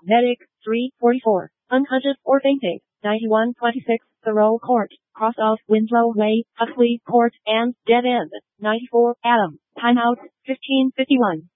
Medic, 344. Unconscious or fainting. 9126. Thoreau Court. Cross of Winslow Way, Huxley Court, and Dead End. 94. Adam. Timeout. 1551.